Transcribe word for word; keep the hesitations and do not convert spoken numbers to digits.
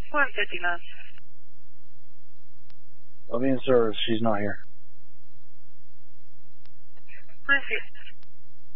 one fifty-nine. I'll be in service. She's not here. I see.